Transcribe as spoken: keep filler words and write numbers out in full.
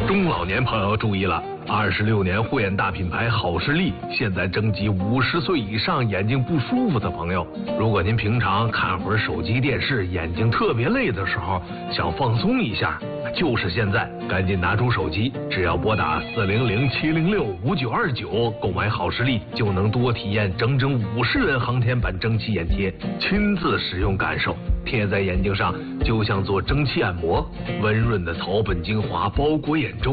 中老年朋友注意了，二十六年护眼大品牌好视力现在征集五十岁以上眼睛不舒服的朋友。如果您平常看会儿手机电视，眼睛特别累的时候，想放松一下，就是现在，赶紧拿出手机，只要拨打四零零七零六五九二九购买好视力，就能多体验整整五十元航天版蒸汽眼贴，亲自使用感受，贴在眼睛上就像做蒸汽按摩，温润的草本精华包裹眼周。